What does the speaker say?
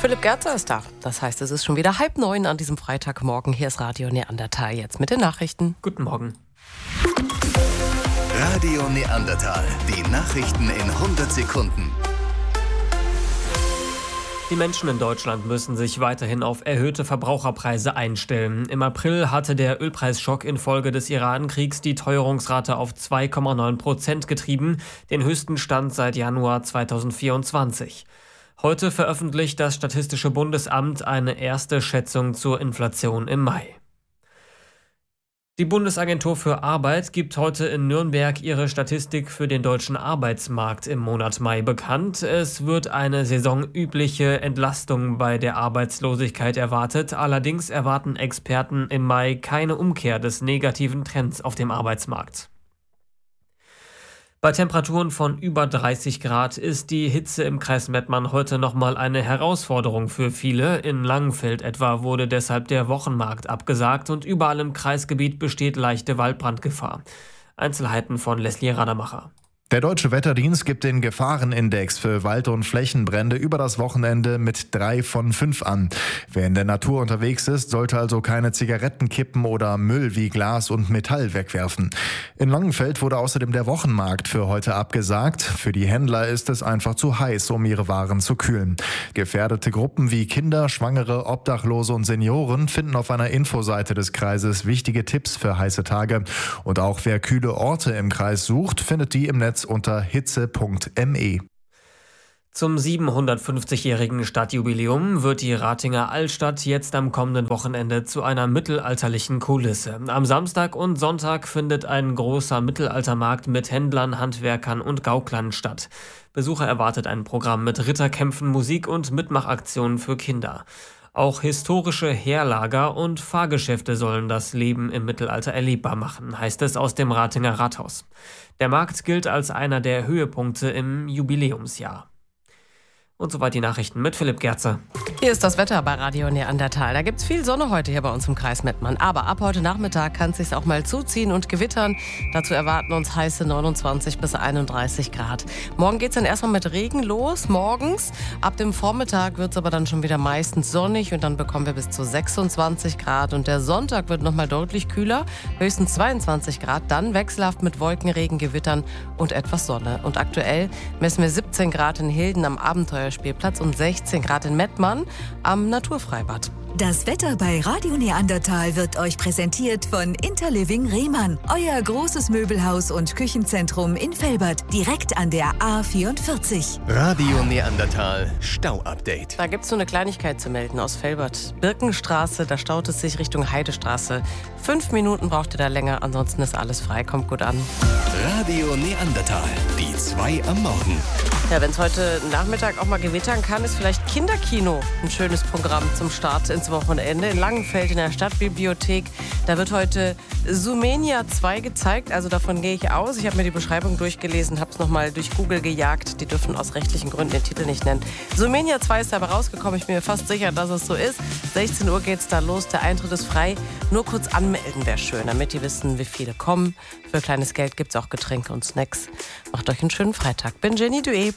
Philipp Gerzer ist da. Das heißt, es ist schon wieder 8:30 an diesem Freitagmorgen. Hier ist Radio Neandertal jetzt mit den Nachrichten. Guten Morgen. Radio Neandertal. Die Nachrichten in 100 Sekunden. Die Menschen in Deutschland müssen sich weiterhin auf erhöhte Verbraucherpreise einstellen. Im April hatte der Ölpreisschock infolge des Iran-Kriegs die Teuerungsrate auf 2,9% getrieben, den höchsten Stand seit Januar 2024. Heute veröffentlicht das Statistische Bundesamt eine erste Schätzung zur Inflation im Mai. Die Bundesagentur für Arbeit gibt heute in Nürnberg ihre Statistik für den deutschen Arbeitsmarkt im Monat Mai bekannt. Es wird eine saisonübliche Entlastung bei der Arbeitslosigkeit erwartet. Allerdings erwarten Experten im Mai keine Umkehr des negativen Trends auf dem Arbeitsmarkt. Bei Temperaturen von über 30 Grad ist die Hitze im Kreis Mettmann heute nochmal eine Herausforderung für viele. In Langenfeld etwa wurde deshalb der Wochenmarkt abgesagt und überall im Kreisgebiet besteht leichte Waldbrandgefahr. Einzelheiten von Leslie Radermacher. Der Deutsche Wetterdienst gibt den Gefahrenindex für Wald- und Flächenbrände über das Wochenende mit 3 von 5 an. Wer in der Natur unterwegs ist, sollte also keine Zigaretten kippen oder Müll wie Glas und Metall wegwerfen. In Langenfeld wurde außerdem der Wochenmarkt für heute abgesagt. Für die Händler ist es einfach zu heiß, um ihre Waren zu kühlen. Gefährdete Gruppen wie Kinder, Schwangere, Obdachlose und Senioren finden auf einer Infoseite des Kreises wichtige Tipps für heiße Tage. Und auch wer kühle Orte im Kreis sucht, findet die im Netz unter hitze.me. Zum 750-jährigen Stadtjubiläum wird die Ratinger Altstadt jetzt am kommenden Wochenende zu einer mittelalterlichen Kulisse. Am Samstag und Sonntag findet ein großer Mittelaltermarkt mit Händlern, Handwerkern und Gauklern statt. Besucher erwartet ein Programm mit Ritterkämpfen, Musik und Mitmachaktionen für Kinder. Auch historische Heerlager und Fahrgeschäfte sollen das Leben im Mittelalter erlebbar machen, heißt es aus dem Ratinger Rathaus. Der Markt gilt als einer der Höhepunkte im Jubiläumsjahr. Und soweit die Nachrichten mit Philipp Gerzer. Hier ist das Wetter bei Radio Neandertal. Da gibt es viel Sonne heute hier bei uns im Kreis Mettmann. Aber ab heute Nachmittag kann es sich auch mal zuziehen und gewittern. Dazu erwarten uns heiße 29 bis 31 Grad. Morgen geht es dann erstmal mit Regen los, morgens. Ab dem Vormittag wird es aber dann schon wieder meistens sonnig und dann bekommen wir bis zu 26 Grad. Und der Sonntag wird nochmal deutlich kühler, höchstens 22 Grad. Dann wechselhaft mit Wolken, Regen, Gewittern und etwas Sonne. Und aktuell messen wir 17 Grad in Hilden am Abenteuerspielplatz und 16 Grad in Mettmann am Naturfreibad. Das Wetter bei Radio Neandertal wird euch präsentiert von Interliving Rehmann. Euer großes Möbelhaus und Küchenzentrum in Velbert, direkt an der A44. Radio Neandertal Stau-Update. Da gibt es so eine Kleinigkeit zu melden aus Velbert. Birkenstraße, da staut es sich Richtung Heidestraße. 5 Minuten braucht ihr da länger, ansonsten ist alles frei. Kommt gut an. Radio Neandertal, die 2 am Morgen. Ja, wenn es heute Nachmittag auch mal gewittern kann, ist vielleicht Kinderkino ein schönes Programm zum Start ins Wochenende. In Langenfeld in der Stadtbibliothek, da wird heute Zoomania 2 gezeigt, also davon gehe ich aus. Ich habe mir die Beschreibung durchgelesen, habe es nochmal durch Google gejagt. Die dürfen aus rechtlichen Gründen den Titel nicht nennen. Zoomania 2 ist dabei rausgekommen, ich bin mir fast sicher, dass es so ist. 16 Uhr geht's da los, der Eintritt ist frei. Nur kurz anmelden wäre schön, damit die wissen, wie viele kommen. Für kleines Geld gibt's auch Getränke und Snacks. Macht euch einen schönen Freitag. Bin Jenny Dué.